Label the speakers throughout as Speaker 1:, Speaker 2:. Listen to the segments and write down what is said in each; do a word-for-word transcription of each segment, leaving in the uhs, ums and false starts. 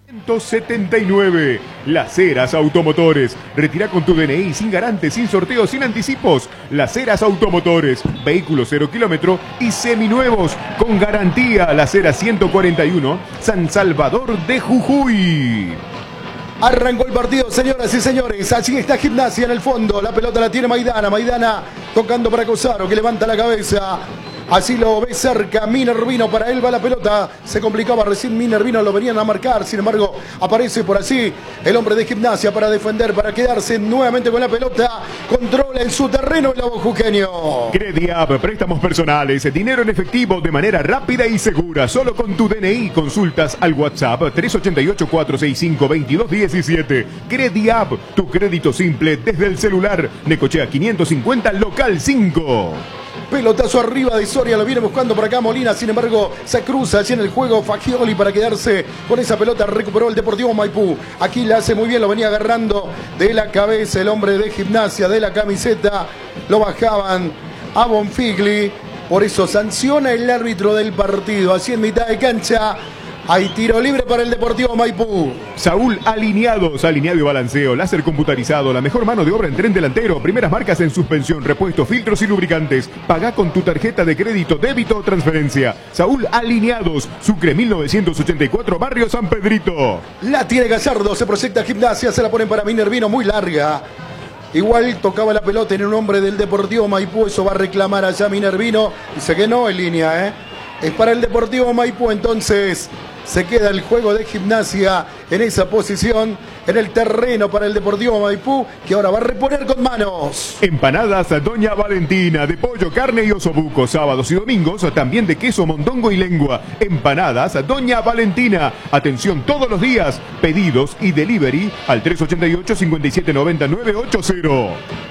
Speaker 1: ciento setenta y nueve. Las Heras Automotores. Retira con tu D N I sin garante, sin sorteo, sin anticipos. Las Heras Automotores. Vehículos cero kilómetro y seminuevos. Con garantía. Las Heras ciento cuarenta y uno. San Salvador de Jujuy.
Speaker 2: Arrancó el partido, señoras y señores. Allí está Gimnasia en el fondo. La pelota la tiene Maidana. Maidana tocando para Cosaro, que levanta la cabeza. Así lo ve cerca Minervino, para él va la pelota, se complicaba recién Minervino, lo venían a marcar, sin embargo aparece por allí el hombre de Gimnasia para defender, para quedarse nuevamente con la pelota, controla en su terreno el lobo jujeño.
Speaker 1: Crediap, préstamos personales, dinero en efectivo de manera rápida y segura, solo con tu D N I, consultas al WhatsApp tres ocho ocho, cuatro seis cinco, dos dos uno siete. Crediap, tu crédito simple desde el celular. Necochea quinientos cincuenta, local cinco.
Speaker 2: Pelotazo arriba de Soria, lo viene buscando por acá Molina, sin embargo se cruza allí en el juego Fagioli para quedarse con esa pelota, recuperó el Deportivo Maipú, aquí la hace muy bien, lo venía agarrando de la cabeza el hombre de Gimnasia, de la camiseta, lo bajaban a Bonfigli, por eso sanciona el árbitro del partido, así en mitad de cancha. Hay tiro libre para el Deportivo Maipú.
Speaker 1: Saúl Alineados, alineado y balanceo, láser computarizado, la mejor mano de obra en tren delantero, primeras marcas en suspensión, repuesto, filtros y lubricantes. Pagá con tu tarjeta de crédito, débito o transferencia. Saúl Alineados, Sucre mil novecientos ochenta y cuatro, Barrio San Pedrito.
Speaker 2: La tiene Gallardo, se proyecta Gimnasia, se la ponen para Minervino, muy larga. Igual tocaba la pelota en un hombre del Deportivo Maipú, eso va a reclamar allá Minervino. Dice que no en línea, ¿eh? Es para el Deportivo Maipú, entonces se queda el juego de Gimnasia en esa posición, en el terreno para el Deportivo Maipú, que ahora va a reponer con manos.
Speaker 1: Empanadas a Doña Valentina, de pollo, carne y osobuco, sábados y domingos, también de queso, mondongo y lengua. Empanadas a Doña Valentina. Atención todos los días, pedidos y delivery al tres ocho ocho, cinco siete nueve cero, nueve ocho cero.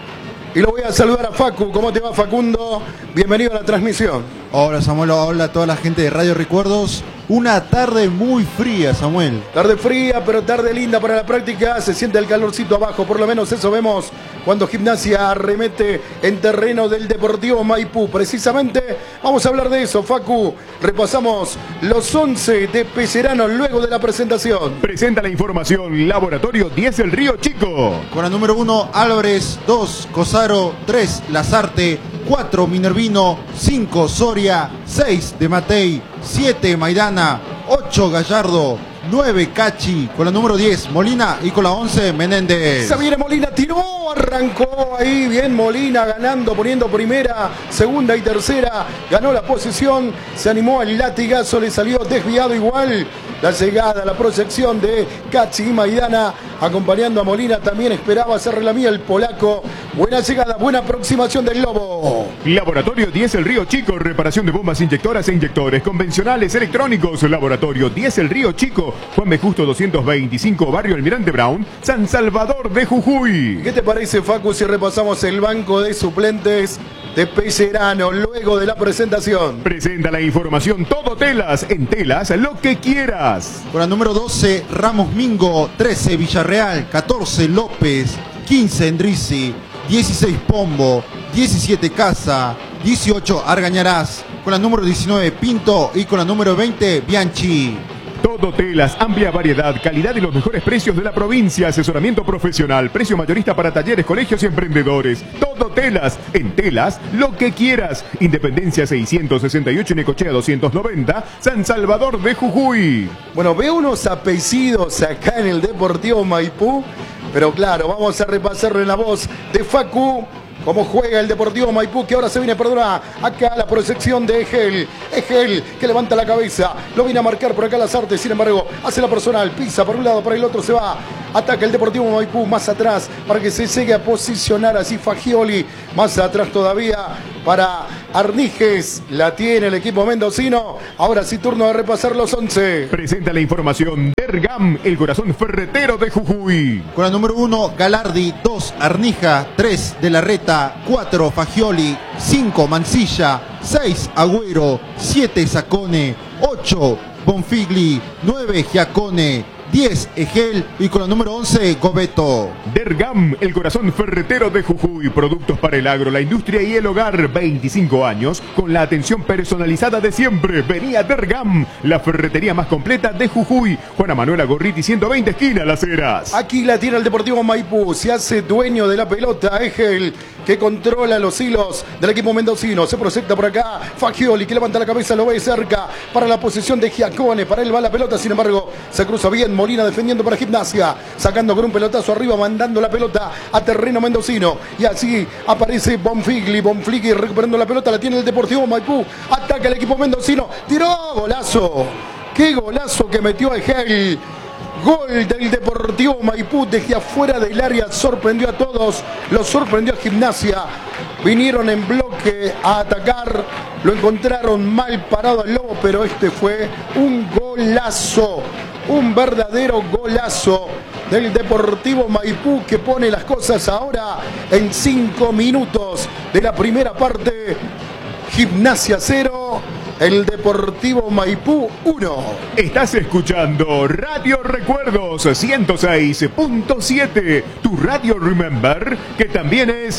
Speaker 2: Y lo voy a saludar a Facu. ¿Cómo te va, Facundo? Bienvenido a la transmisión.
Speaker 3: Hola, Samuel. Hola a toda la gente de Radio Recuerdos. Una tarde muy fría, Samuel.
Speaker 2: Tarde fría, pero tarde linda para la práctica. Se siente el calorcito abajo. Por lo menos eso vemos cuando Gimnasia arremete en terreno del Deportivo Maipú. Precisamente vamos a hablar de eso, Facu. Repasamos los once de Pellerano luego de la presentación.
Speaker 1: Presenta la información Laboratorio diez El Río Chico.
Speaker 3: Con la número uno, Álvarez. dos, Cosaro. tres, Lazarte. cuatro, Minervino. cinco, Soria. seis, De Matei. siete, Maidana. ocho, Gallardo. nueve, Cachi. Con la número diez, Molina. Y con la once, Menéndez.
Speaker 2: Se viene Molina, tiró, arrancó ahí. Bien Molina ganando, poniendo primera, segunda y tercera. Ganó la posición, se animó al latigazo, le salió desviado igual. La llegada, la proyección de Cachi y Maidana acompañando a Molina. También esperaba hacerle la mía el polaco. Buena llegada, buena aproximación del Lobo.
Speaker 1: Laboratorio diez El Río Chico. Reparación de bombas inyectoras e inyectores convencionales electrónicos. Laboratorio diez El Río Chico. Juan B. Justo doscientos veinticinco, Barrio Almirante Brown, San Salvador de Jujuy.
Speaker 2: ¿Qué te parece, Facu, si repasamos el banco de suplentes de Pellerano luego de la presentación?
Speaker 1: Presenta la información Todo Telas. En Telas, lo que quieras.
Speaker 3: Con la número doce, Ramos Mingo. trece, Villarreal. catorce, López. quince, Endrizi. dieciséis, Pombo. diecisiete, Casa. dieciocho, Argañarás. Con la número diecinueve, Pinto. Y con la número veinte, Bianchi.
Speaker 1: Todo Telas, amplia variedad, calidad y los mejores precios de la provincia, asesoramiento profesional, precio mayorista para talleres, colegios y emprendedores. Todo Telas, en Telas, lo que quieras. Independencia seiscientos sesenta y ocho y Necochea doscientos noventa, San Salvador de Jujuy.
Speaker 2: Bueno, veo unos apellidos acá en el Deportivo Maipú, pero claro, vamos a repasarlo en la voz de Facu. Cómo juega el Deportivo Maipú, que ahora se viene, perdona, acá la proyección de Egel. Egel, que levanta la cabeza, lo viene a marcar por acá Lazarte, sin embargo, hace la personal, pisa por un lado, por el otro se va. Ataca el Deportivo Maipú más atrás para que se llegue a posicionar así Fagioli. Más atrás todavía para Arnijes. La tiene el equipo mendocino. Ahora sí, turno de repasar los once.
Speaker 1: Presenta la información Dergam, el corazón ferretero de Jujuy.
Speaker 3: Con la número uno, Galardi. dos, Arnija. tres, De la Reta. cuatro, Fagioli. cinco, Mancilla. seis, Agüero. siete, Sacone. ocho, Bonfigli. nueve, Giacone. diez Egel y con la número once Gobeto.
Speaker 1: Dergam, el corazón ferretero de Jujuy, productos para el agro, la industria y el hogar, veinticinco años con la atención personalizada de siempre. Venía Dergam, la ferretería más completa de Jujuy. Juana Manuela Gorriti, ciento veinte, esquina Las Heras.
Speaker 2: Aquí la tiene el Deportivo Maipú, se hace dueño de la pelota, Egel, que controla los hilos del equipo mendocino, se proyecta por acá, Fagioli que levanta la cabeza, lo ve cerca para la posición de Giacone, para él va la pelota, sin embargo se cruza bien, Molina defendiendo para Gimnasia, sacando con un pelotazo arriba, mandando la pelota a terreno mendocino, y así aparece Bonfigli, Bonfigli recuperando la pelota, la tiene el Deportivo Maipú, ataca el equipo mendocino, tiró, golazo, qué golazo que metió Egel. Gol del Deportivo Maipú desde afuera del área, sorprendió a todos, lo sorprendió a Gimnasia, vinieron en bloque a atacar, lo encontraron mal parado al Lobo, pero este fue un golazo, un verdadero golazo del Deportivo Maipú que pone las cosas ahora en cinco minutos de la primera parte. Gimnasia cero, el Deportivo Maipú uno.
Speaker 1: Estás escuchando Radio Recuerdos ciento seis punto siete, tu Radio Remember, que también es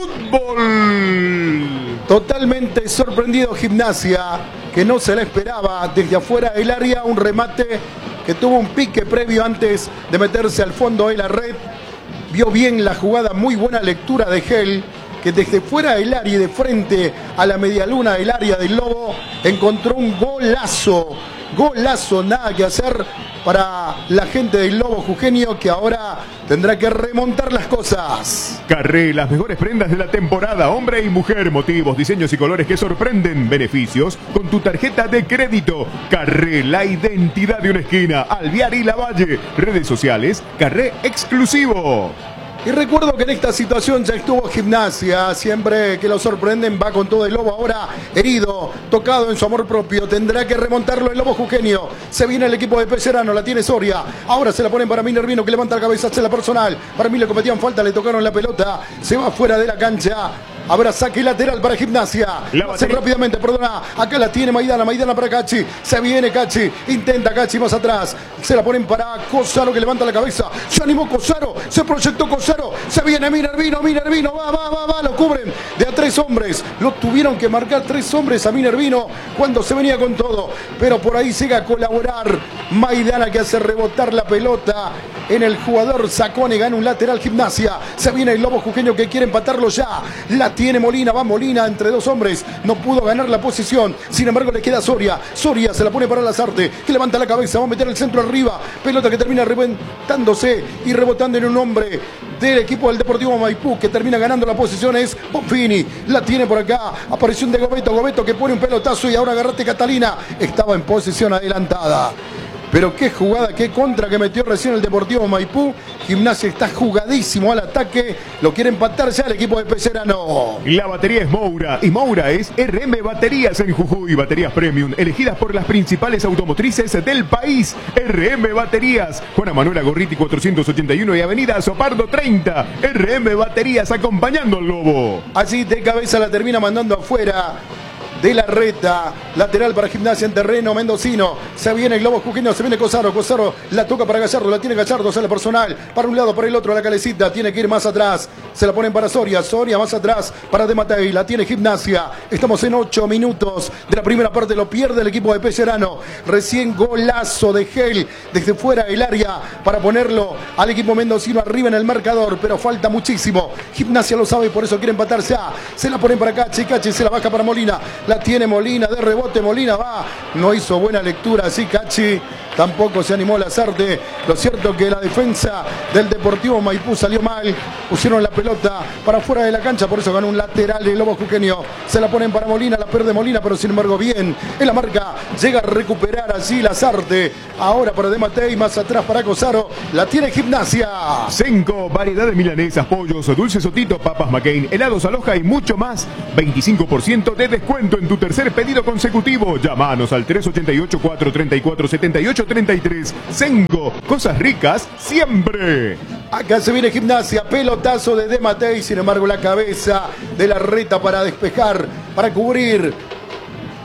Speaker 1: fútbol.
Speaker 2: Totalmente sorprendido Gimnasia, que no se la esperaba desde afuera del área, un remate que tuvo un pique previo antes de meterse al fondo de la red. Vio bien la jugada, muy buena lectura de Gel, que desde fuera del área y de frente a la medialuna del área del Lobo encontró un golazo, golazo, nada que hacer para la gente del Lobo Jujeño, que ahora tendrá que remontar las cosas.
Speaker 1: Carré, las mejores prendas de la temporada, hombre y mujer, motivos, diseños y colores que sorprenden, beneficios con tu tarjeta de crédito. Carré, la identidad de una esquina, Alvear y Lavalle, redes sociales, Carré exclusivo.
Speaker 2: Y recuerdo que en esta situación ya estuvo Gimnasia, siempre que lo sorprenden va con todo el Lobo, ahora herido, tocado en su amor propio, tendrá que remontarlo el Lobo Jujeño. Se viene el equipo de Pellerano, la tiene Soria, ahora se la ponen para Minervino que levanta la cabeza, hace la personal, para mí le cometían falta, le tocaron la pelota, se va fuera de la cancha. Habrá saque lateral para Gimnasia. Lo hace rápidamente, perdona. Acá la tiene Maidana, Maidana para Cachi. Se viene Cachi, intenta Cachi más atrás. Se la ponen para Cosaro que levanta la cabeza. Se animó Cosaro, se proyectó Cosaro. Se viene Minervino, Minervino, va, va, va, va. Lo cubren de a tres hombres. Lo tuvieron que marcar tres hombres a Minervino cuando se venía con todo. Pero por ahí llega a colaborar Maidana que hace rebotar la pelota en el jugador Sacone. Gana un lateral Gimnasia. Se viene el Lobo Jujeño que quiere empatarlo ya. La tiene Molina, va Molina entre dos hombres, no pudo ganar la posición, sin embargo le queda Soria, Soria se la pone para Lazarte, que levanta la cabeza, va a meter el centro arriba, pelota que termina reventándose y rebotando en un hombre del equipo del Deportivo Maipú, que termina ganando la posición, es Bonfini, la tiene por acá, aparición de Gobeto, Gobeto que pone un pelotazo y ahora agarrate Catalina, estaba en posición adelantada. Pero qué jugada, qué contra que metió recién el Deportivo Maipú. Gimnasia está jugadísimo al ataque. Lo quiere empatar ya el equipo de Pellerano.
Speaker 1: La batería es Moura y Moura es R M Baterías en Jujuy. Baterías premium elegidas por las principales automotrices del país. R M Baterías. Juana Manuela Gorriti cuatrocientos ochenta y uno y Avenida Sopardo treinta. R M Baterías acompañando al Lobo.
Speaker 2: Así de cabeza la termina mandando afuera de la reta, lateral para Gimnasia en terreno mendocino, se viene el Lobo Jujeño, se viene Cosaro, Cosaro la toca para Gallardo, la tiene Gallardo, sale personal, para un lado, para el otro, la calecita, tiene que ir más atrás, se la ponen para Soria, Soria más atrás, para De Matei, la tiene Gimnasia, estamos en ocho minutos de la primera parte, lo pierde el equipo de Pellerano, recién golazo de Gel, desde fuera del área, para ponerlo al equipo mendocino arriba en el marcador, pero falta muchísimo, Gimnasia lo sabe, por eso quiere empatar ya, se la ponen para Cachi, Cachi se la baja para Molina, la tiene Molina, de rebote Molina va, no hizo buena lectura así Cachi, tampoco se animó Lazarte, lo cierto que la defensa del Deportivo Maipú salió mal, pusieron la pelota para fuera de la cancha, por eso ganó un lateral el Lobo Jujeño, se la ponen para Molina, la pierde Molina, pero sin embargo bien, en la marca, llega a recuperar así Lazarte, ahora para De Matei, más atrás para Cosaro, la tiene Gimnasia.
Speaker 1: Senco, variedad de milanesas, pollos, dulces Sotito, papas McCain, helados Aloja y mucho más, veinticinco por ciento de descuento en tu tercer pedido consecutivo. Llámanos al tres ocho ocho, cuatro tres cuatro, siete ocho tres tres. Senco, cosas ricas siempre.
Speaker 2: Acá se viene Gimnasia, pelotazo de De Matei, sin embargo la cabeza de la reta para despejar, para cubrir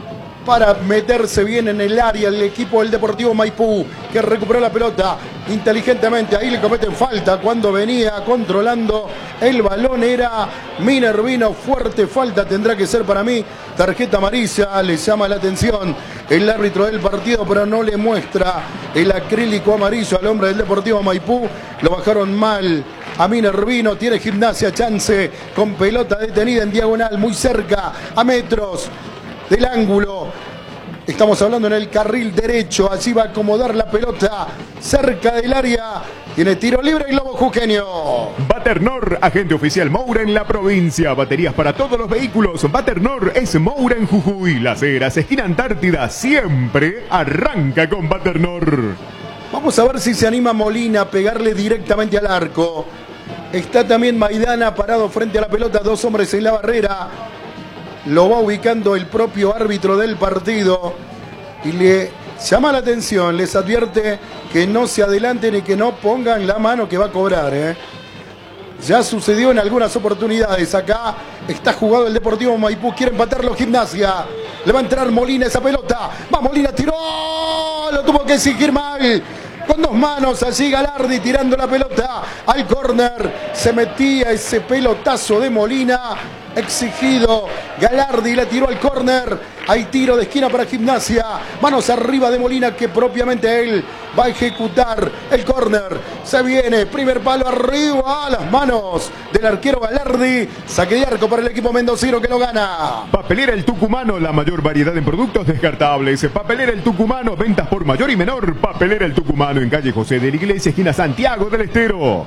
Speaker 2: para meterse bien en el área el equipo del Deportivo Maipú, que recuperó la pelota inteligentemente. Ahí le cometen falta cuando venía controlando el balón. Era Minervino, fuerte falta tendrá que ser para mí. Tarjeta amarilla, le llama la atención el árbitro del partido, pero no le muestra el acrílico amarillo al hombre del Deportivo Maipú. Lo bajaron mal a Minervino. Tiene Gimnasia chance con pelota detenida en diagonal, muy cerca, a metros del ángulo. Estamos hablando en el carril derecho. Allí va a acomodar la pelota cerca del área. Tiene tiro libre y Lobo Jujeño.
Speaker 1: Baternor, agente oficial Moura en la provincia. Baterías para todos los vehículos. Baternor es Moura en Jujuy. Las Heras, esquina Antártida, siempre arranca con Baternor.
Speaker 2: Vamos a ver si se anima Molina a pegarle directamente al arco. Está también Maidana parado frente a la pelota. Dos hombres en la barrera. Lo va ubicando el propio árbitro del partido y le llama la atención, les advierte que no se adelanten y que no pongan la mano que va a cobrar, ¿eh? Ya sucedió en algunas oportunidades. Acá está jugado el Deportivo Maipú, quiere empatarlo Gimnasia. Le va a entrar Molina esa pelota. Va Molina, tiró, lo tuvo que exigir mal. Con dos manos allí Galardi tirando la pelota al córner. Se metía ese pelotazo de Molina. Exigido Galardi, la tiró al córner. Hay tiro de esquina para Gimnasia. Manos arriba de Molina, que propiamente él va a ejecutar el córner. Se viene, primer palo arriba, a las manos del arquero Galardi. Saque de arco para el equipo mendocino que lo gana.
Speaker 1: Papelera El Tucumano, la mayor variedad en productos descartables. Papelera El Tucumano, ventas por mayor y menor. Papelera El Tucumano en calle José de la Iglesia, esquina Santiago del Estero.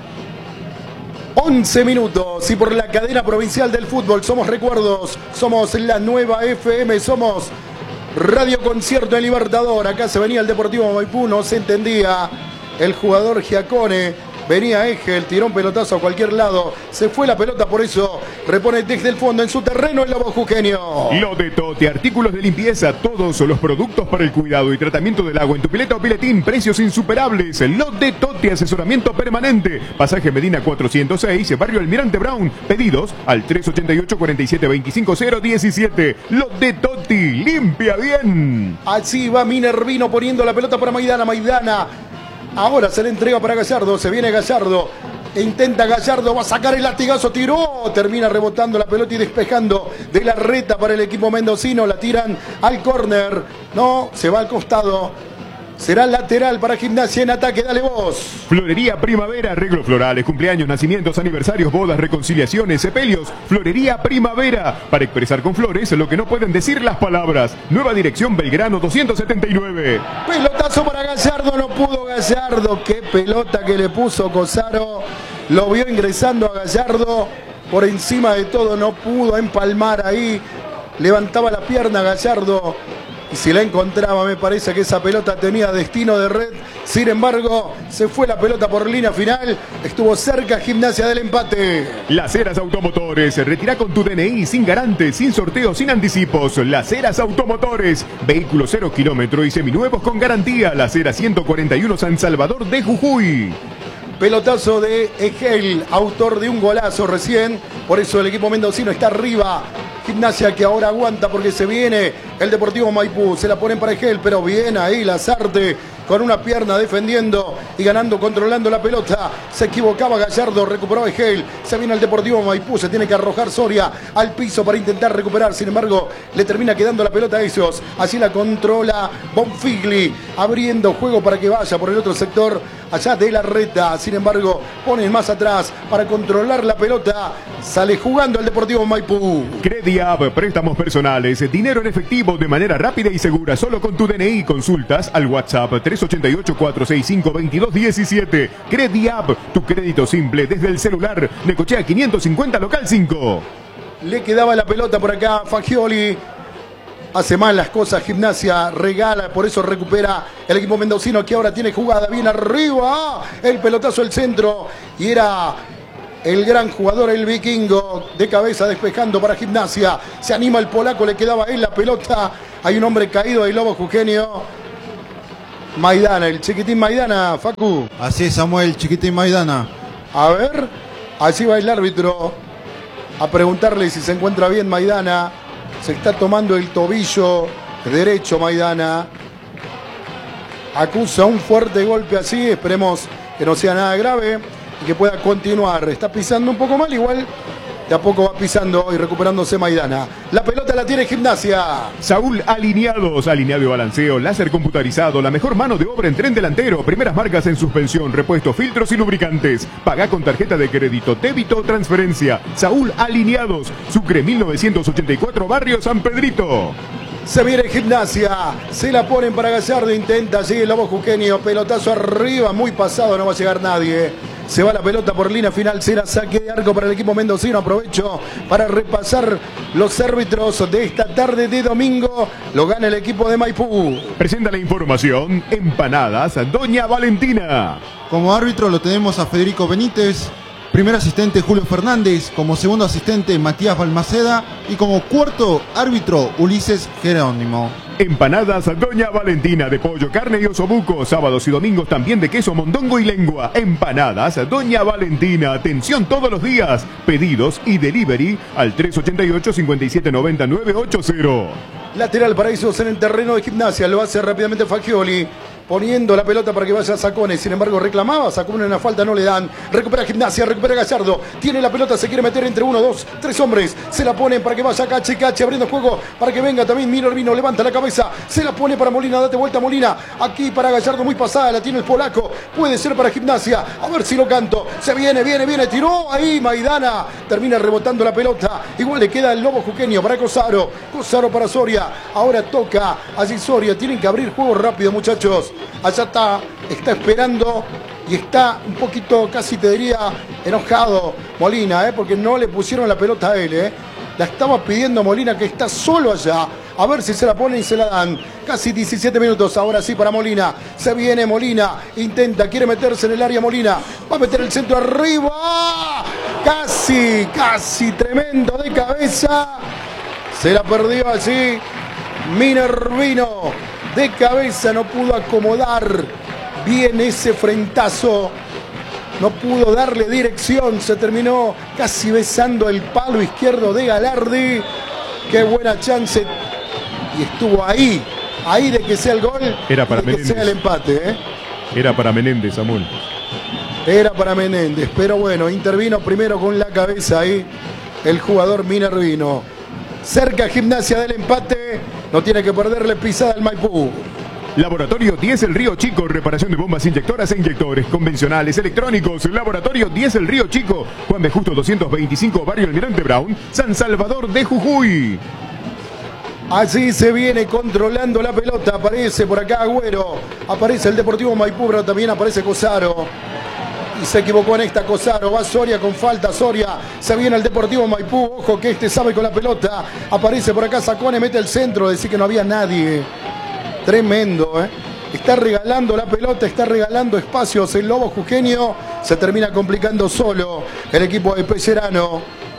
Speaker 2: once minutos y por la cadena provincial del fútbol somos recuerdos, somos la nueva F M, somos Radio Concierto en Libertador. Acá se venía el Deportivo Maipú, no se entendía. El jugador Giacone, venía Egel, tiró un pelotazo a cualquier lado, se fue la pelota, por eso repone desde el fondo en su terreno el Lobo Jujeño.
Speaker 1: Lo de Totti, artículos de limpieza, todos los productos para el cuidado y tratamiento del agua en tu pileta o piletín, precios insuperables. Lo de Totti, asesoramiento permanente. Pasaje Medina cuatrocientos seis, barrio Almirante Brown. Pedidos al tres ocho ocho, cuatro siete dos cinco, cero uno siete. Lo de Totti, limpia bien.
Speaker 2: Así va Minervino poniendo la pelota para Maidana, Maidana. Ahora se le entrega para Gallardo, se viene Gallardo, e intenta Gallardo, va a sacar el latigazo, tiró, termina rebotando la pelota y despejando de la reta para el equipo mendocino, la tiran al córner, no, se va al costado, será lateral para Gimnasia en ataque, dale vos.
Speaker 1: Florería Primavera, arreglos florales, cumpleaños, nacimientos, aniversarios, bodas, reconciliaciones, sepelios. Florería Primavera, para expresar con flores lo que no pueden decir las palabras. Nueva dirección Belgrano doscientos setenta y nueve.
Speaker 2: Pelotazo para Gallardo, no pudo Gallardo, qué pelota que le puso Cosaro, lo vio ingresando a Gallardo, por encima de todo no pudo empalmar ahí, levantaba la pierna Gallardo. Y si la encontraba, me parece que esa pelota tenía destino de red. Sin embargo, se fue la pelota por línea final. Estuvo cerca Gimnasia del empate.
Speaker 1: Las Heras Automotores. Retira con tu D N I sin garante, sin sorteo, sin anticipos. Las Heras Automotores. Vehículos cero kilómetro y seminuevos con garantía. Las Heras ciento cuarenta y uno San Salvador de Jujuy.
Speaker 2: Pelotazo de Egel, autor de un golazo recién. Por eso el equipo mendocino está arriba. Gimnasia que ahora aguanta porque se viene el Deportivo Maipú. Se la ponen para Egel, pero bien ahí Lazarte con una pierna defendiendo y ganando, controlando la pelota. Se equivocaba Gallardo, recuperó Egel. Se viene el Deportivo Maipú, se tiene que arrojar Soria al piso para intentar recuperar. Sin embargo, le termina quedando la pelota a ellos. Así la controla Bonfigli, abriendo juego para que vaya por el otro sector, allá de la reta. Sin embargo, ponen más atrás para controlar la pelota. Sale jugando el Deportivo Maipú.
Speaker 1: Crediab, préstamos personales, dinero en efectivo de manera rápida y segura, solo con tu D N I. Consultas al WhatsApp tres ocho ocho, cuatro seis cinco, dos dos uno siete. Crediab, tu crédito simple desde el celular. Necochea quinientos cincuenta, local cinco.
Speaker 2: Le quedaba la pelota por acá Fagioli. Hace mal las cosas Gimnasia, regala, por eso recupera el equipo mendocino que ahora tiene jugada bien arriba. El pelotazo al centro y era el gran jugador, el vikingo, de cabeza despejando para Gimnasia. Se anima el polaco, le quedaba ahí la pelota. Hay un hombre caído ahí, Lobo Jujeño. Maidana, el chiquitín Maidana, Facu.
Speaker 3: Así es, Samuel, chiquitín Maidana.
Speaker 2: A ver, allí va el árbitro a preguntarle si se encuentra bien Maidana. Se está tomando el tobillo derecho Maidana. Acusa un fuerte golpe así, esperemos que no sea nada grave y que pueda continuar. Está pisando un poco mal, igual de a poco va pisando y recuperándose Maidana. La pelota la tiene Gimnasia.
Speaker 1: Saúl Alineados, alineado y balanceo, láser computarizado, la mejor mano de obra en tren delantero, primeras marcas en suspensión, repuesto, filtros y lubricantes. Paga con tarjeta de crédito, débito o transferencia. Saúl Alineados, Sucre mil novecientos ochenta y cuatro, Barrio San Pedrito.
Speaker 2: Se viene Gimnasia, se la ponen para Gallardo, intenta, sigue el Lobo Juqueño, pelotazo arriba, muy pasado, no va a llegar nadie. Se va la pelota por línea final, será saque de arco para el equipo mendocino. Aprovecho para repasar los árbitros de esta tarde de domingo. Lo gana el equipo de Maipú.
Speaker 1: Presenta la información, Empanadas Doña Valentina.
Speaker 3: Como árbitro lo tenemos a Federico Benítez, primer asistente Julio Fernández, como segundo asistente Matías Balmaceda y como cuarto árbitro Ulises Jerónimo.
Speaker 1: Empanadas Doña Valentina, de pollo, carne y osobuco, sábados y domingos también de queso, mondongo y lengua. Empanadas Doña Valentina, atención todos los días, pedidos y delivery al tres ochenta y ocho, cincuenta y siete noventa, nueve ochenta.
Speaker 2: Lateral para ellos en el terreno de Gimnasia, lo hace rápidamente Fagioli, poniendo la pelota para que vaya a Sacone. Sin embargo reclamaba, Sacone una falta, no le dan. Recupera Gimnasia, recupera Gallardo, tiene la pelota, se quiere meter entre uno, dos, tres hombres. Se la ponen para que vaya Cache, Cache abriendo juego para que venga también Minervino, levanta la cabeza, se la pone para Molina, date vuelta Molina. Aquí para Gallardo, muy pasada, la tiene el polaco, puede ser para Gimnasia, a ver si lo canto. Se viene, viene, viene, tiró ahí Maidana, termina rebotando la pelota. Igual le queda el Lobo Juqueño para Cosaro, Cosaro para Soria. Ahora toca allí Soria, tienen que abrir juego rápido muchachos. Allá está, está esperando y está un poquito, casi te diría, enojado Molina, ¿eh? Porque no le pusieron la pelota a él. ¿eh? La estaba pidiendo Molina, que está solo allá. A ver si se la ponen y se la dan. Casi diecisiete minutos, ahora sí para Molina. Se viene Molina, intenta, quiere meterse en el área Molina. Va a meter el centro arriba. Casi, casi tremendo de cabeza. Se la perdió allí Minervino. De cabeza no pudo acomodar bien ese frentazo. No pudo darle dirección. Se terminó casi besando el palo izquierdo de Galardi. Qué buena chance. Y estuvo ahí. Ahí de que sea el gol.
Speaker 1: Era para
Speaker 2: de que
Speaker 1: Menéndez.
Speaker 2: sea el empate. ¿eh?
Speaker 1: Era para Menéndez, Samuel.
Speaker 2: Era para Menéndez. Pero bueno, intervino primero con la cabeza ahí el jugador Minervino. Cerca Gimnasia del empate. No tiene que perderle pisada al Maipú.
Speaker 1: Laboratorio diez El Río Chico, reparación de bombas inyectoras e inyectores convencionales, electrónicos. Laboratorio diez El Río Chico, Juan B. Justo doscientos veinticinco, Barrio Almirante Brown, San Salvador de Jujuy.
Speaker 2: Así se viene controlando la pelota. Aparece por acá Agüero. Aparece el Deportivo Maipú, pero también aparece Cosaro. Y se equivocó en esta Cosaro. Va Soria con falta. Soria. Se viene el Deportivo Maipú. Ojo que este sabe con la pelota. Aparece por acá Sacone. Mete el centro. Decir que no había nadie. Tremendo, ¿eh? Está regalando la pelota. Está regalando espacios. El Lobo Jujeño se termina complicando solo el equipo de Pellerano.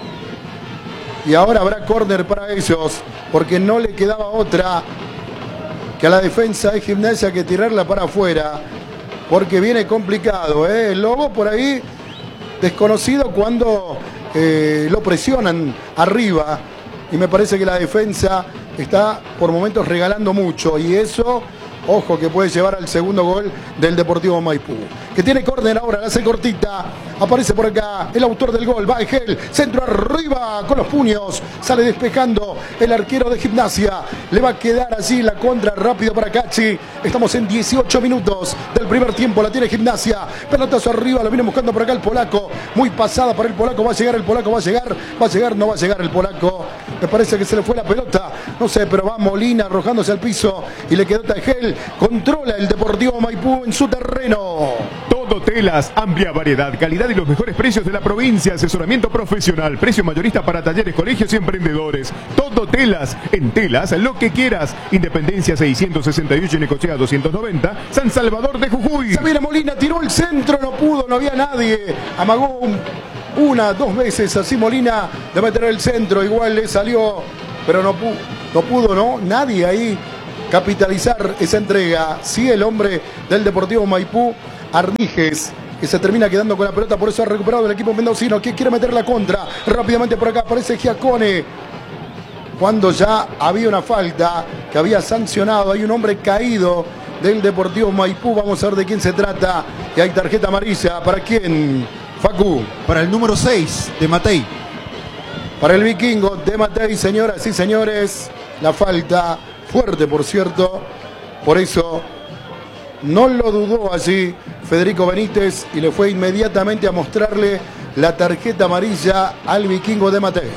Speaker 2: Y ahora habrá córner para ellos. Porque no le quedaba otra que a la defensa de Gimnasia que tirarla para afuera. Porque viene complicado, ¿eh? El Lobo por ahí desconocido cuando eh, lo presionan arriba. Y me parece que la defensa está por momentos regalando mucho. Y eso, ojo, que puede llevar al segundo gol del Deportivo Maipú. Que tiene córner ahora, la hace cortita. Aparece por acá el autor del gol, Baegel. Centro arriba con los puños. Sale despejando el arquero de Gimnasia. Le va a quedar allí la contra rápido para Cachi. Estamos en dieciocho minutos del primer tiempo. La tiene Gimnasia. Pelotazo arriba, lo viene buscando por acá el polaco. Muy pasada para el polaco. Va a llegar el polaco, va a llegar. Va a llegar, no va a llegar el polaco. Me parece que se le fue la pelota. No sé, pero va Molina arrojándose al piso. Y le quedó Baegel. Controla el Deportivo Maipú en su terreno.
Speaker 1: Todo Telas, amplia variedad, calidad y los mejores precios de la provincia, asesoramiento profesional, precio mayorista para talleres, colegios y emprendedores. Todo Telas, en Telas, lo que quieras. Independencia seiscientos sesenta y ocho y Necochea doscientos noventa, San Salvador de Jujuy.
Speaker 2: Xavier Molina tiró el centro, no pudo, no había nadie. Amagó un, una, dos veces así Molina de meter el centro, igual le salió, pero no pudo, no pudo, ¿no? Nadie ahí capitalizar esa entrega. Sí, el hombre del Deportivo Maipú, Arnijes, que se termina quedando con la pelota, por eso ha recuperado el equipo mendocino, que quiere meter la contra. Rápidamente por acá aparece Giacone. cuando ya había una falta que había sancionado. Hay un hombre caído del Deportivo Maipú. Vamos a ver de quién se trata. Y hay tarjeta amarilla. ¿Para quién, Facu?
Speaker 3: Para el número seis de Matei.
Speaker 2: Para el vikingo de Matei, señoras y señores. La falta fuerte, por cierto. Por eso no lo dudó allí Federico Benítez y le fue inmediatamente a mostrarle la tarjeta amarilla al vikingo de Matei.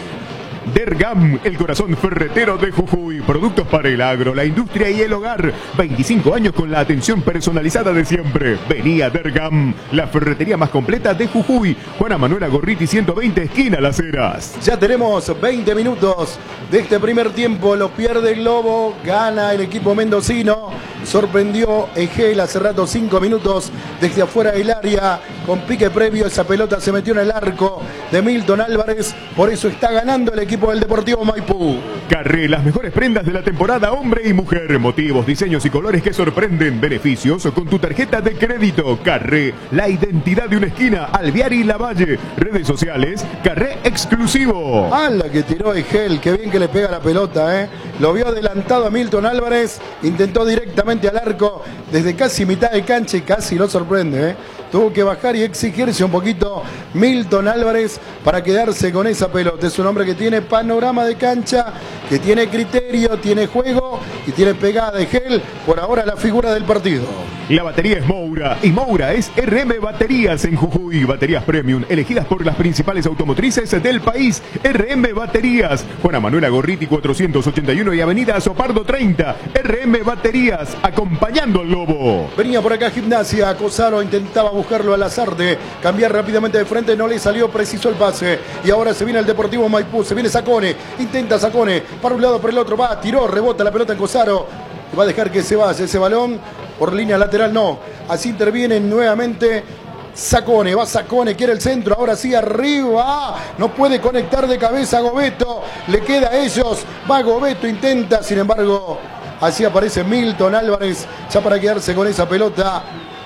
Speaker 1: Dergam, el corazón ferretero de Jujuy. Productos para el agro, la industria y el hogar. veinticinco años con la atención personalizada de siempre. Vení a Dergam, la ferretería más completa de Jujuy. Juana Manuela Gorriti ciento veinte, esquina Las Heras.
Speaker 2: Ya tenemos veinte minutos de este primer tiempo. Lo pierde el Lobo, gana el equipo mendocino. Sorprendió Egel hace rato, cinco minutos desde afuera del área. Con pique previo, esa pelota se metió en el arco de Milton Álvarez. Por eso está ganando el equipo del Deportivo Maipú.
Speaker 1: Carré, las mejores prendas de la temporada hombre y mujer. Motivos, diseños y colores que sorprenden. Beneficios con tu tarjeta de crédito. Carré, la identidad de una esquina. Alvear y Lavalle. Redes sociales, Carré exclusivo.
Speaker 2: A la que tiró Egel, qué bien que le pega la pelota, ¿eh? Lo vio adelantado a Milton Álvarez. Intentó directamente al arco desde casi mitad de cancha y casi lo sorprende, ¿eh? Tuvo que bajar y exigirse un poquito Milton Álvarez para quedarse con esa pelota. Es un hombre que tiene panorama de cancha, que tiene criterio, tiene juego y tiene pegada de Egel. Por ahora la figura del partido.
Speaker 1: La batería es Moura y Moura es R M Baterías en Jujuy. Baterías premium elegidas por las principales automotrices del país. R M Baterías. Juana Manuela Gorriti cuatrocientos ochenta y uno y Avenida Azopardo treinta. R M Baterías, acompañando al Lobo.
Speaker 2: Venía por acá Gimnasia, Cosaro intentaba buscarlo al Lazarte, cambiar rápidamente de frente, no le salió preciso el pase. Y ahora se viene el Deportivo Maipú, se viene Sacone, intenta Sacone, para un lado, para el otro, va, tiró, rebota la pelota en Cosaro. Va a dejar que se vaya ese balón por línea lateral, no. Así interviene nuevamente Sacone, va Sacone, quiere el centro, ahora sí arriba, no puede conectar de cabeza a Gobeto, le queda a ellos, va Gobeto, intenta, sin embargo, así aparece Milton Álvarez, ya para quedarse con esa pelota.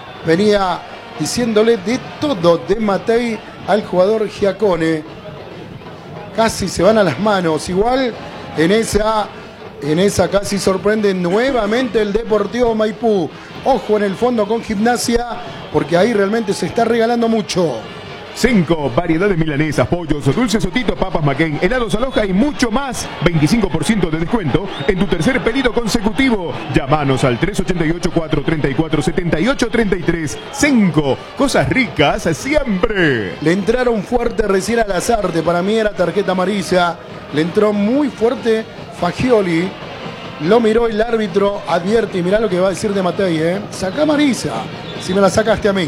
Speaker 2: Venía diciéndole de todo de Matei al jugador Giacone. Casi se van a las manos, igual en esa... En esa casi sorprende nuevamente el Deportivo Maipú. Ojo en el fondo con Gimnasia, porque ahí realmente se está regalando mucho.
Speaker 1: Cinco, variedad de milanesas, pollos, dulces Sotito, papas McCain, helados Aloha y mucho más. veinticinco por ciento de descuento en tu tercer pedido consecutivo. Llámanos al tres ocho ocho, cuatro tres cuatro, siete ocho tres tres. Cinco, cosas ricas siempre.
Speaker 2: Le entraron fuerte recién a Lazarte, para mí era tarjeta amarilla. Le entró muy fuerte Fagioli. Lo miró el árbitro, advierte, y mirá lo que va a decir de Matei, ¿eh? Saca amarilla, si me la sacaste a mí.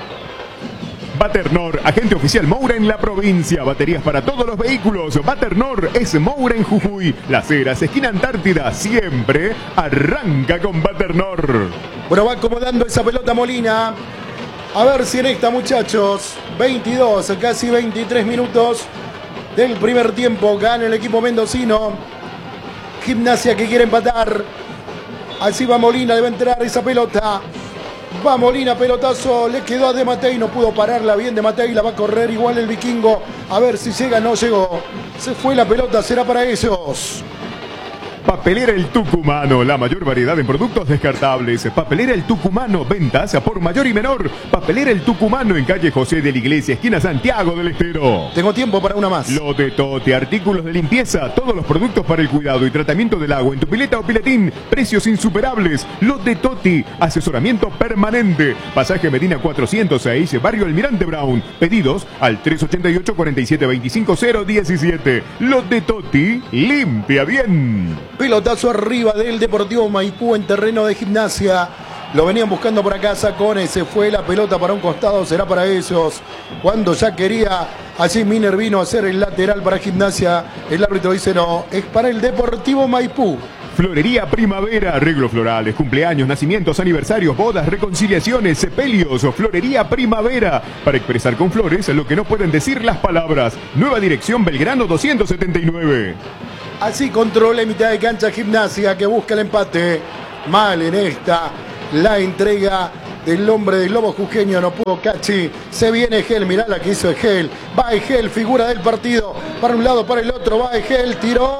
Speaker 1: Baternor, agente oficial Moura en la provincia. Baterías para todos los vehículos. Baternor es Moura en Jujuy. Las Heras, esquina Antártida, siempre arranca con Baternor.
Speaker 2: Bueno, va acomodando esa pelota Molina. A ver si en esta, muchachos, veintidós, casi veintitrés minutos del primer tiempo, gana el equipo mendocino. Gimnasia que quiere empatar. Así va Molina, debe entrar esa pelota. Va Molina, pelotazo, le quedó a De Matei, no pudo pararla bien De Matei, la va a correr igual el vikingo. A ver si llega, no llegó. Se fue la pelota, será para ellos.
Speaker 1: Papelera El Tucumano, la mayor variedad en productos descartables. Papelera El Tucumano, ventas por mayor y menor. Papelera El Tucumano en calle José de la Iglesia, esquina Santiago del Estero.
Speaker 2: Tengo tiempo para una más.
Speaker 1: Lo de Tote, artículos de limpieza, todos los productos para el cuidado y tratamiento del agua en tu pileta o piletín. Precios insuperables. Lo de Toti, asesoramiento permanente. Pasaje Medina cuatrocientos seis, Barrio Almirante Brown. Pedidos al tres ocho ocho, cuatro siete dos cinco, cero uno siete. Lo de Toti, limpia bien.
Speaker 2: Pelotazo arriba del Deportivo Maipú en terreno de Gimnasia. Lo venían buscando por acá Sacone. Se fue la pelota para un costado. Será para ellos. Cuando ya quería allí Miner vino a hacer el lateral para Gimnasia. El árbitro dice no. Es para el Deportivo Maipú.
Speaker 1: Florería Primavera, arreglos florales, cumpleaños, nacimientos, aniversarios, bodas, reconciliaciones, sepelios. Florería Primavera, para expresar con flores lo que no pueden decir las palabras. Nueva dirección Belgrano doscientos setenta y nueve.
Speaker 2: Así controla en mitad de cancha Gimnasia, que busca el empate. Mal en esta, la entrega del hombre del Lobo jujeño, no pudo Cachi. Se viene Egel, mirá la que hizo Egel. Va Egel, figura del partido. Para un lado, para el otro, va Egel, tiró.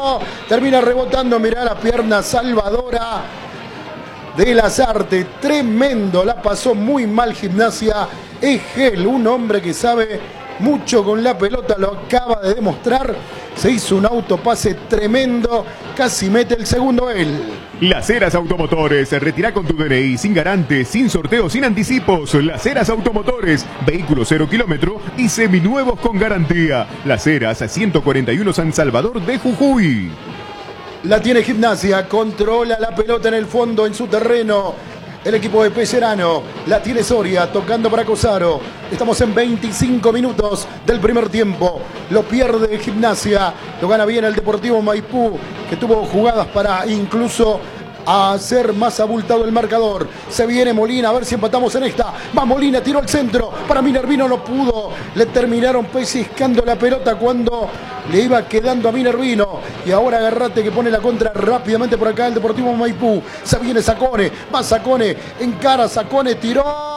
Speaker 2: centro. Termina rebotando, mirá la pierna salvadora de Lasarte. Tremendo, la pasó muy mal Gimnasia. Egel, un hombre que sabe mucho con la pelota, lo acaba de demostrar. Se hizo un autopase tremendo, casi mete el segundo él.
Speaker 1: Las Heras Automotores, retira con tu D N I sin garante, sin sorteo, sin anticipos. Las Heras Automotores, vehículos cero kilómetro y seminuevos con garantía. Las Heras, ciento cuarenta y uno San Salvador de Jujuy.
Speaker 2: La tiene Gimnasia, controla la pelota en el fondo, en su terreno. El equipo de Pellerano, la tiene Soria, tocando para Cosaro. Estamos en veinticinco minutos del primer tiempo. Lo pierde Gimnasia, lo gana bien el Deportivo Maipú, que tuvo jugadas para incluso hacer más abultado el marcador. Se viene Molina, a ver si empatamos en esta. Va Molina, tiró al centro, para Minervino no pudo. Le terminaron pellizcando la pelota cuando le iba quedando a Minervino. Y ahora Garrate que pone la contra rápidamente por acá el Deportivo Maipú. Se viene Sacone, va Sacone, encara Sacone, tiró.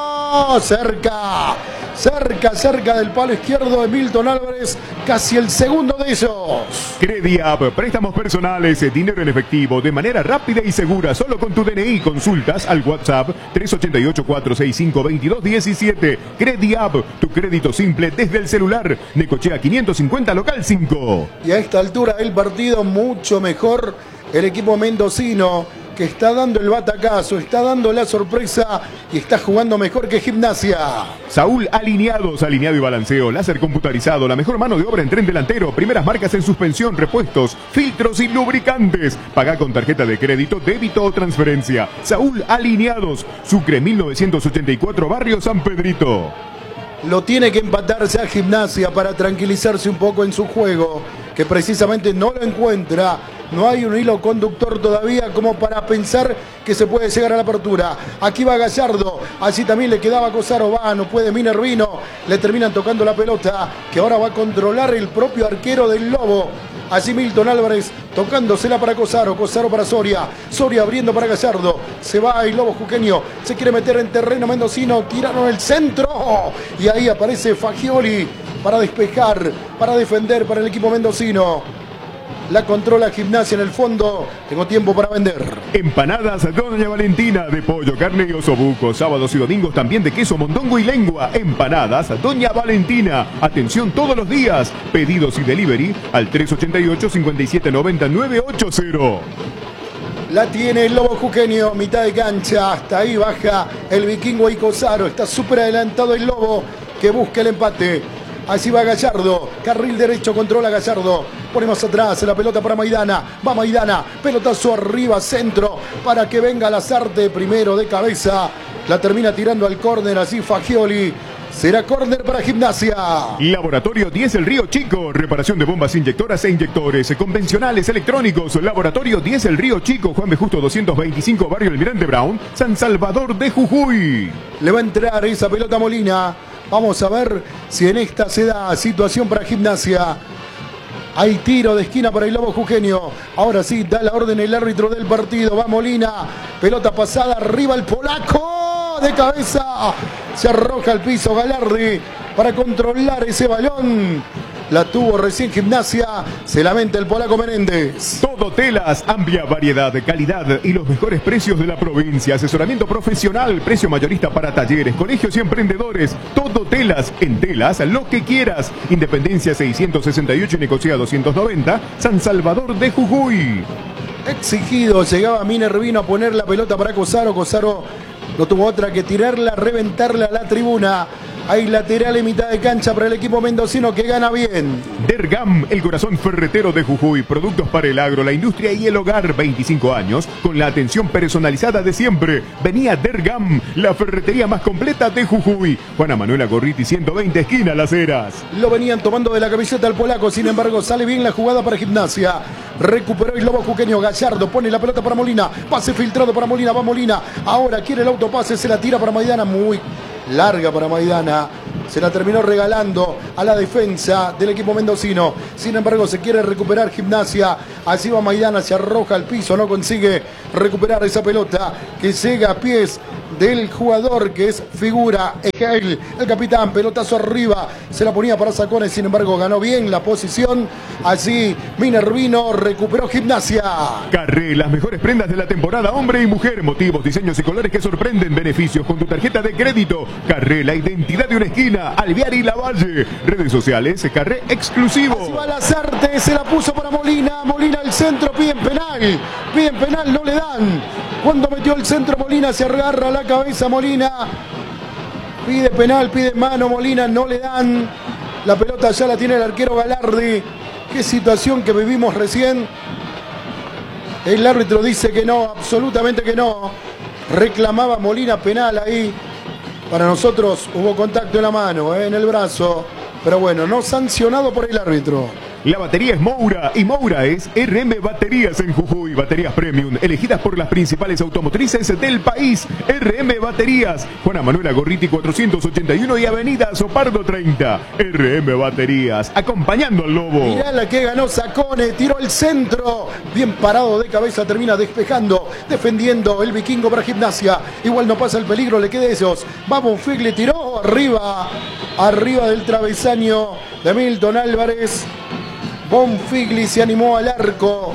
Speaker 2: Cerca, cerca, cerca del palo izquierdo de Milton Álvarez. Casi el segundo de ellos.
Speaker 1: Crediap, préstamos personales, dinero en efectivo, de manera rápida y segura, solo con tu D N I. Consultas al WhatsApp tres ocho ocho, cuatro seis cinco, dos dos uno siete. Crediap, tu crédito simple desde el celular. Necochea quinientos cincuenta, local cinco.
Speaker 2: Y a esta altura del partido, mucho mejor el equipo mendocino, que está dando el batacazo, está dando la sorpresa y está jugando mejor que Gimnasia.
Speaker 1: Saúl Alineados, alineado y balanceo, láser computarizado, la mejor mano de obra en tren delantero, primeras marcas en suspensión, repuestos, filtros y lubricantes. Paga con tarjeta de crédito, débito o transferencia. Saúl Alineados, Sucre mil novecientos ochenta y cuatro, Barrio San Pedrito.
Speaker 2: Lo tiene que empatarse a Gimnasia para tranquilizarse un poco en su juego, que precisamente no lo encuentra. No hay un hilo conductor todavía como para pensar que se puede llegar a la apertura. Aquí va Gallardo, así también le quedaba Cosaro, va, no puede Minervino. Le terminan tocando la pelota, que ahora va a controlar el propio arquero del Lobo. Así Milton Álvarez tocándosela para Cosaro, Cosaro para Soria, Soria abriendo para Gallardo. Se va el Lobo jujeño, se quiere meter en terreno mendocino, tiraron el centro. Y ahí aparece Fagioli para despejar, para defender para el equipo mendocino. La controla Gimnasia en el fondo. Tengo tiempo para vender.
Speaker 1: Empanadas Doña Valentina, de pollo, carne y osobuco. Sábados y domingos también de queso, mondongo y lengua. Empanadas Doña Valentina. Atención todos los días. Pedidos y delivery al tres ocho ocho, cinco siete nueve cero, nueve ocho cero.
Speaker 2: La tiene el Lobo jujeño, mitad de cancha. Hasta ahí baja el Vikingo y Cosaro. Está súper adelantado el Lobo, que busca el empate. Así va Gallardo, carril derecho, controla Gallardo. Pone más atrás la pelota para Maidana. Va Maidana, pelotazo arriba, centro, para que venga Lasarte primero de cabeza. La termina tirando al córner, así Fagioli. Será córner para Gimnasia.
Speaker 1: Laboratorio diez El Río Chico. Reparación de bombas inyectoras e inyectores convencionales electrónicos. Laboratorio diez El Río Chico. Juan B. Justo doscientos veinticinco, Barrio Almirante Brown, San Salvador de Jujuy.
Speaker 2: Le va a entrar esa pelota a Molina. Vamos a ver si en esta se da situación para Gimnasia. Hay tiro de esquina para el Lobo jujeño. Ahora sí, da la orden el árbitro del partido. Va Molina. Pelota pasada arriba el polaco. De cabeza. Se arroja al piso Galardi para controlar ese balón. La tuvo recién Gimnasia. Se lamenta el polaco Menéndez.
Speaker 1: Todo Telas, amplia variedad, calidad y los mejores precios de la provincia. Asesoramiento profesional, precio mayorista para talleres, colegios y emprendedores. Todo Telas, en Telas, lo que quieras. Independencia seiscientos sesenta y ocho y Necochea doscientos noventa, San Salvador de Jujuy.
Speaker 2: Exigido, llegaba Minervino a poner la pelota para Cosaro. Cosaro no tuvo otra que tirarla, reventarla a la tribuna. Hay lateral en mitad de cancha para el equipo mendocino que gana bien.
Speaker 1: Dergam, el corazón ferretero de Jujuy. Productos para el agro, la industria y el hogar. veinticinco años con la atención personalizada de siempre. Venía Dergam, la ferretería más completa de Jujuy. Juana Manuela Gorriti, ciento veinte, esquina Las Heras.
Speaker 2: Lo venían tomando de la camiseta al polaco. Sin embargo, sale bien la jugada para Gimnasia. Recuperó el Lobo jujeño. Gallardo pone la pelota para Molina. Pase filtrado para Molina. Va Molina. Ahora quiere el autopase. Se la tira para Maidana. Muy larga para Maidana. Se la terminó regalando a la defensa del equipo mendocino. Sin embargo, se quiere recuperar Gimnasia. Así va Maidana, se arroja al piso, no consigue recuperar esa pelota que llega a pies del jugador que es figura, Egel, el capitán, pelotazo arriba, se la ponía para Sacones, sin embargo ganó bien la posición, así Minervino recuperó Gimnasia.
Speaker 1: Carré, las mejores prendas de la temporada, hombre y mujer, motivos, diseños y colores que sorprenden, beneficios con tu tarjeta de crédito. Carré, la identidad de una esquina, Alvear y Lavalle, redes sociales, Carré exclusivo.
Speaker 2: Así va Lazarte, se la puso para Molina, Molina al centro, piden penal, piden penal, no le dan. Cuando metió el centro Molina se agarra la cabeza Molina, pide penal, pide mano Molina, no le dan. La pelota ya la tiene el arquero Galardi. Qué situación que vivimos recién. El árbitro dice que no, absolutamente que no. Reclamaba Molina penal ahí. Para nosotros hubo contacto en la mano, eh, en el brazo. Pero bueno, no sancionado por el árbitro.
Speaker 1: La batería es Moura y Moura es R M Baterías en Jujuy. Baterías premium, elegidas por las principales automotrices del país. R M Baterías, Juana Manuela Gorriti cuatrocientos ochenta y uno y Avenida Sopardo treinta. R M Baterías, acompañando al lobo.
Speaker 2: Mirá la que ganó Sacone, tiró el centro. Bien parado de cabeza, termina despejando, defendiendo el vikingo para Gimnasia. Igual no pasa el peligro, le queda ellos. Vamos, Figli tiró arriba, arriba del travesaño de Milton Álvarez. Bonfigli se animó al arco,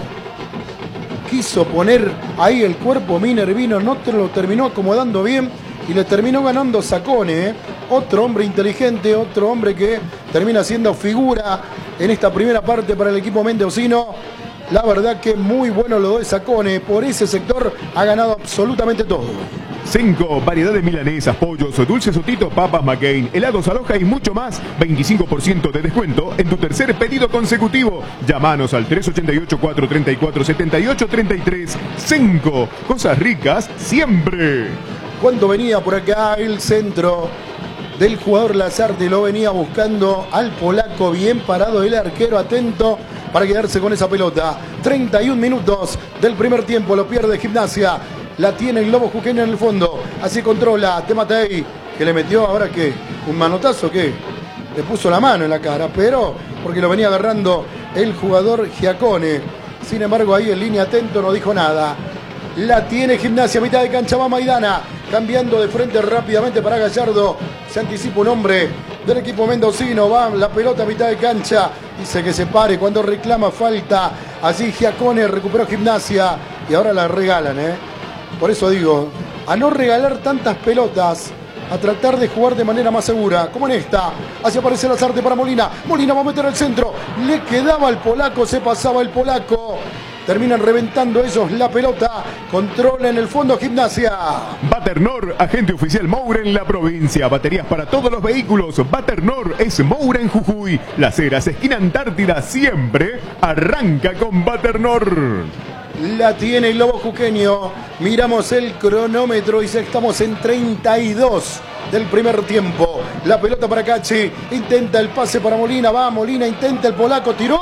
Speaker 2: quiso poner ahí el cuerpo Minervino, no te lo terminó acomodando bien y le terminó ganando Sacone, ¿eh? Otro hombre inteligente, otro hombre que termina siendo figura en esta primera parte para el equipo mendocino. La verdad que muy bueno lo de Sacone, por ese sector ha ganado absolutamente todo.
Speaker 1: Cinco variedades milanesas, pollos, dulces Sotito, papas McCain, helados Aloha y mucho más. veinticinco por ciento de descuento en tu tercer pedido consecutivo. Llámanos al tres ocho ocho, cuatro tres cuatro, siete ocho tres tres. Cinco cosas ricas siempre.
Speaker 2: Cuando venía por acá el centro del jugador Lazarte, lo venía buscando al polaco, bien parado el arquero, atento para quedarse con esa pelota. treinta y un minutos del primer tiempo, lo pierde Gimnasia. La tiene el Lobo Jujeño en el fondo. Así controla Tematei, que le metió ahora que un manotazo que le puso la mano en la cara, pero porque lo venía agarrando el jugador Giacone. Sin embargo, ahí en línea atento no dijo nada. La tiene Gimnasia, mitad de cancha va Maidana, cambiando de frente rápidamente para Gallardo. Se anticipa un hombre del equipo mendocino, va la pelota a mitad de cancha, dice que se pare cuando reclama falta. Allí Giacone recuperó Gimnasia y ahora la regalan, ¿eh? Por eso digo, a no regalar tantas pelotas, a tratar de jugar de manera más segura, como en esta. Así aparece Lazarte para Molina. Molina va a meter el centro. Le quedaba al polaco, se pasaba el polaco. Terminan reventando ellos la pelota. Controla en el fondo Gimnasia.
Speaker 1: Baternor, agente oficial Moura en la provincia. Baterías para todos los vehículos. Baternor es Moura en Jujuy. Las Heras, esquina Antártida, siempre arranca con Baternor.
Speaker 2: La tiene el Lobo Jujeño. Miramos el cronómetro y ya estamos en treinta y dos del primer tiempo. La pelota para Cachi. Intenta el pase para Molina. Va Molina, intenta el polaco. Tiró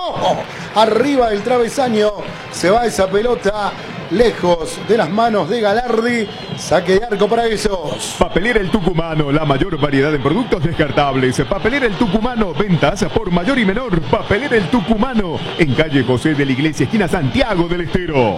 Speaker 2: arriba del travesaño. Se va esa pelota lejos de las manos de Galardi. Saque de arco para ellos.
Speaker 1: Papelera El Tucumano, la mayor variedad en productos descartables. Papelera El Tucumano, ventas por mayor y menor. Papelera El Tucumano, en calle José de la Iglesia, esquina Santiago del Estero.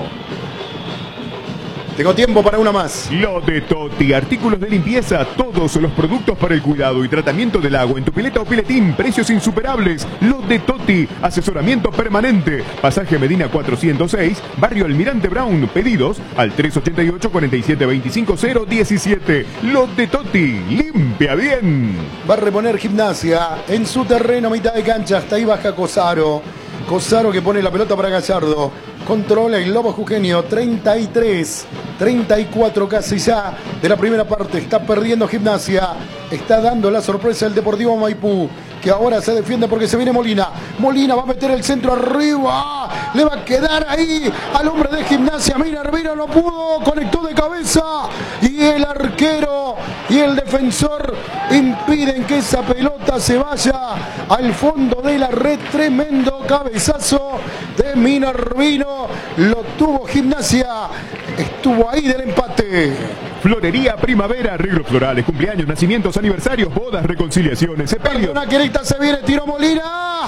Speaker 2: Tengo tiempo para una más.
Speaker 1: Lo de Toti, artículos de limpieza, todos los productos para el cuidado y tratamiento del agua en tu pileta o piletín, precios insuperables. Lo de Toti, asesoramiento permanente. Pasaje Medina cuatrocientos seis, Barrio Almirante Brown. Pedidos al tres ocho ocho, cuatro siete dos cinco, cero uno siete. Lo de Toti, limpia bien.
Speaker 2: Va a reponer Gimnasia en su terreno, mitad de cancha. Hasta ahí baja Cosaro. Cosaro que pone la pelota para Gallardo. Controla el Lobo Jujeño. treinta y tres, treinta y cuatro casi ya de la primera parte. Está perdiendo Gimnasia. Está dando la sorpresa el Deportivo Maipú, que ahora se defiende porque se viene Molina. Molina va a meter el centro arriba. Le va a quedar ahí al hombre de Gimnasia. Minervino no pudo. Conectó de cabeza. Y el arquero y el defensor impiden que esa pelota se vaya al fondo de la red. Tremendo cabezazo de Minervino. Lo tuvo Gimnasia. Estuvo ahí del empate.
Speaker 1: Florería Primavera, arreglos florales, cumpleaños, nacimientos, aniversarios, bodas, reconciliaciones, sepelios.
Speaker 2: Una querita se viene, tiro Molina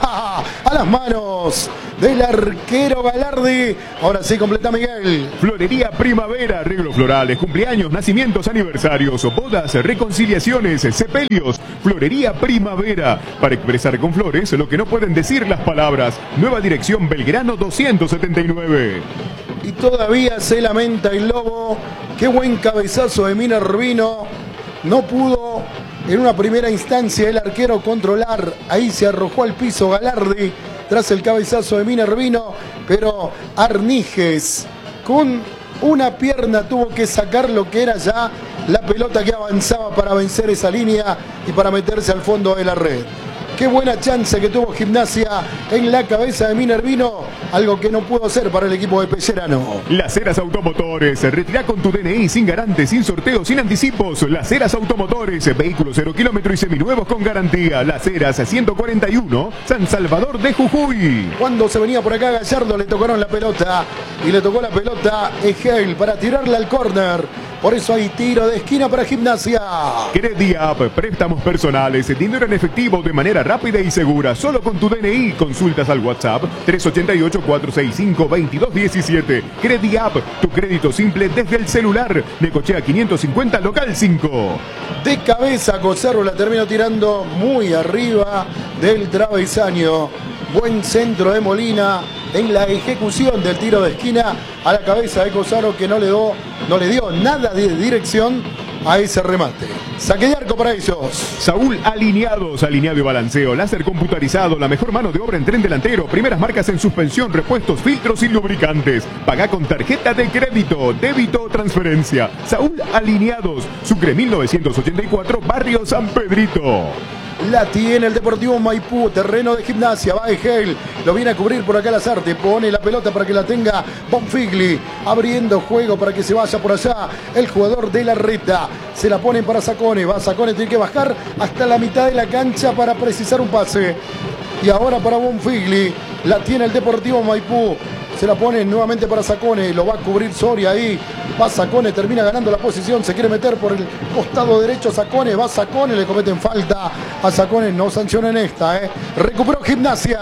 Speaker 2: a las manos del arquero Galardi. Ahora sí completa Miguel.
Speaker 1: Florería Primavera, arreglos florales, cumpleaños, nacimientos, aniversarios, bodas, reconciliaciones, sepelios. Florería Primavera, para expresar con flores lo que no pueden decir las palabras. Nueva dirección Belgrano doscientos setenta y nueve.
Speaker 2: Y todavía se lamenta el Lobo. Qué buen cabezazo de Minervino. No pudo en una primera instancia el arquero controlar. Ahí se arrojó al piso Galardi tras el cabezazo de Minervino. Pero Arniges con una pierna tuvo que sacar lo que era ya la pelota que avanzaba para vencer esa línea y para meterse al fondo de la red. Qué buena chance que tuvo Gimnasia en la cabeza de Minervino, algo que no pudo hacer para el equipo de Pellerano.
Speaker 1: Las Heras Automotores, retirá con tu D N I sin garante, sin sorteo, sin anticipos. Las Heras Automotores, vehículos cero kilómetros y seminuevos con garantía. Las Heras ciento cuarenta y uno, San Salvador de Jujuy.
Speaker 2: Cuando se venía por acá Gallardo le tocaron la pelota y le tocó la pelota Egel para tirarla al córner. Por eso hay tiro de esquina para Gimnasia.
Speaker 1: Crediap, préstamos personales, dinero en efectivo de manera rápida y segura, solo con tu D N I. Consultas al WhatsApp tres ocho ocho, cuatro seis cinco, dos dos uno siete. Crediap, tu crédito simple desde el celular. Necochea quinientos cincuenta, local cinco.
Speaker 2: De cabeza Cosarro la terminó tirando muy arriba del travesaño. Buen centro de Molina en la ejecución del tiro de esquina a la cabeza de Cosaro, que no le, do, no le dio nada de dirección a ese remate. Saque de arco para ellos.
Speaker 1: Saúl Alineados, alineado y balanceo, láser computarizado, la mejor mano de obra en tren delantero, primeras marcas en suspensión, repuestos, filtros y lubricantes. Paga con tarjeta de crédito, débito o transferencia. Saúl Alineados, Sucre mil novecientos ochenta y cuatro, Barrio San Pedrito.
Speaker 2: La tiene el Deportivo Maipú, terreno de Gimnasia, va Egel, lo viene a cubrir por acá Lazarte, pone la pelota para que la tenga Bonfigli, abriendo juego para que se vaya por allá el jugador de la Reta, se la ponen para Sacone, va Sacone, tiene que bajar hasta la mitad de la cancha para precisar un pase, y ahora para Bonfigli, la tiene el Deportivo Maipú, se la pone nuevamente para Sacone, lo va a cubrir Soria ahí, va Sacone, termina ganando la posición, se quiere meter por el costado derecho Sacone, va Sacone, le cometen falta a Sacone, no sancionen esta, eh. Recuperó Gimnasia.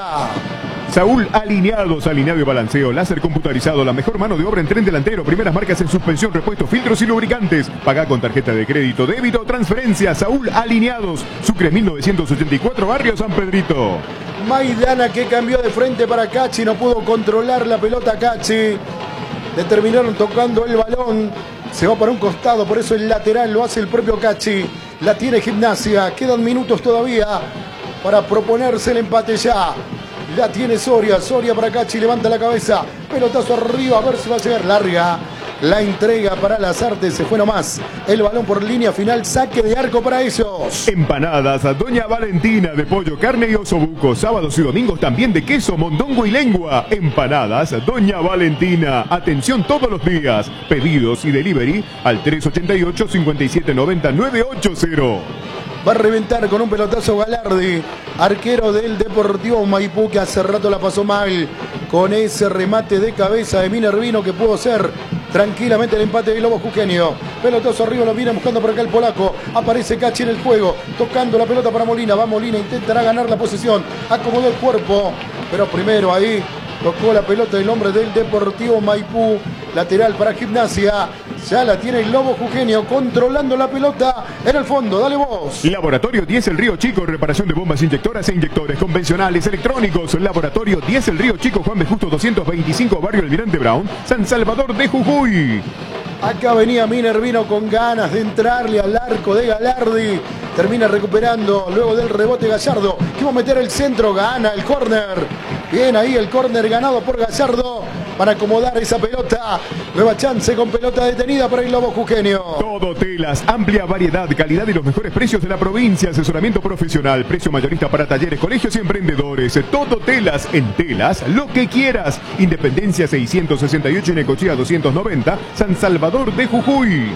Speaker 1: Saúl Alineados, alineado y balanceo, láser computarizado, la mejor mano de obra en tren delantero, primeras marcas en suspensión, repuestos, filtros y lubricantes. Paga con tarjeta de crédito, débito o transferencia. Saúl Alineados, Sucre mil novecientos ochenta y cuatro, Barrio San Pedrito.
Speaker 2: Maidana que cambió de frente para Cachi, no pudo controlar la pelota Cachi. Le terminaron tocando el balón, se va para un costado, por eso el lateral lo hace el propio Cachi. La tiene Gimnasia, quedan minutos todavía para proponerse el empate ya. La tiene Soria, Soria para Cachi, levanta la cabeza, pelotazo arriba, a ver si va a llegar, larga. La entrega para Lazarte, se fue nomás. El balón por línea final, saque de arco para ellos.
Speaker 1: Empanadas a Doña Valentina de pollo, carne y osobuco. Sábados y domingos también de queso, mondongo y lengua. Empanadas a Doña Valentina. Atención todos los días. Pedidos y delivery al tres ocho ocho, cinco siete nueve cero, nueve ocho cero.
Speaker 2: Va a reventar con un pelotazo Galardi, arquero del Deportivo Maipú, que hace rato la pasó mal con ese remate de cabeza de Minervino que pudo ser tranquilamente el empate de Lobo Jujeño. Pelotazo arriba, lo viene buscando por acá el polaco. Aparece Cachi en el juego, tocando la pelota para Molina. Va Molina, intentará ganar la posesión. Acomodó el cuerpo, pero primero ahí tocó la pelota del hombre del Deportivo Maipú. Lateral para Gimnasia. Ya la tiene el Lobo Jujeño controlando la pelota en el fondo. Dale vos.
Speaker 1: Laboratorio diez El Río Chico, reparación de bombas inyectoras e inyectores convencionales electrónicos. Laboratorio diez El Río Chico, Juan B. Justo doscientos veinticinco, Barrio Almirante Brown, San Salvador de Jujuy.
Speaker 2: Acá venía Minervino con ganas de entrarle al arco de Galardi. Termina recuperando luego del rebote Gallardo, que va a meter el centro, gana el córner. Bien ahí el córner ganado por Gallardo para acomodar esa pelota. Nueva chance con pelota detenida para el Lobo Jujeño.
Speaker 1: Todo telas, amplia variedad, calidad y los mejores precios de la provincia. Asesoramiento profesional, precio mayorista para talleres, colegios y emprendedores. Todo telas, en telas, lo que quieras. Independencia seiscientos sesenta y ocho y Necochea doscientos noventa, San Salvador de Jujuy.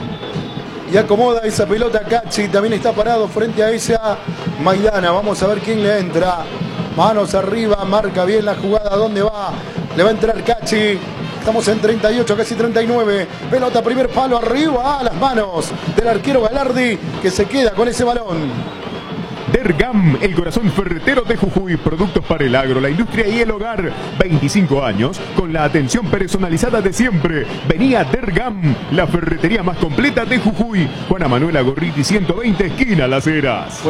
Speaker 2: Y acomoda esa pelota Cachi, también está parado frente a ella Maidana. Vamos a ver quién le entra. Manos arriba, marca bien la jugada, ¿dónde va? Le va a entrar Cachi. Estamos en treinta y ocho, casi treinta y nueve. Pelota, primer palo, arriba, a las manos del arquero Galardi, que se queda con ese balón.
Speaker 1: Dergam, el corazón ferretero de Jujuy, productos para el agro, la industria y el hogar. veinticinco años con la atención personalizada de siempre. Venía Dergam, la ferretería más completa de Jujuy. Juana Manuela Gorriti ciento veinte, esquina Las Heras.